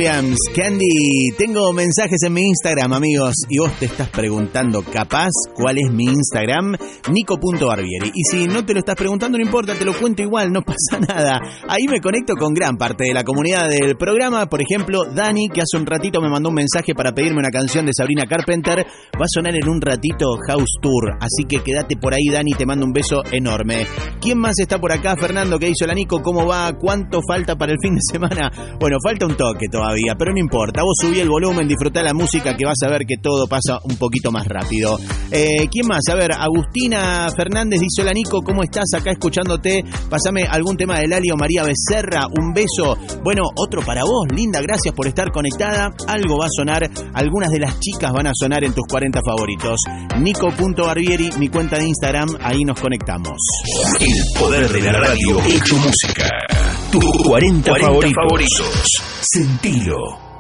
Williams, Candy. Tengo mensajes en mi Instagram, amigos, y vos te estás preguntando capaz cuál es mi Instagram, Nico.Barbieri. Y si no te lo estás preguntando, no importa, te lo cuento igual, no pasa nada. Ahí me conecto con gran parte de la comunidad del programa. Por ejemplo, Dani, que hace un ratito me mandó un mensaje para pedirme una canción de Sabrina Carpenter. Va a sonar en un ratito House Tour, así que quédate por ahí, Dani, te mando un beso enorme. ¿Quién más está por acá? Fernando, ¿qué hizo la Nico? ¿Cómo va? ¿Cuánto falta para el fin de semana? Bueno, falta un toque todavía, pero no importa. Vos subí el volumen, disfrutá la música, que vas a ver que todo pasa un poquito más rápido. ¿Quién más? A ver, Agustina Fernández dice: hola Nico, ¿cómo estás? Acá escuchándote. Pásame algún tema de Lali o María Becerra. Un beso. Bueno, otro para vos, linda, gracias por estar conectada. Algo va a sonar, algunas de las chicas van a sonar en tus 40 favoritos. Nico.Barbieri, mi cuenta de Instagram, ahí nos conectamos. El poder de la radio hecho música. Tus 40 favoritos. Sentilo.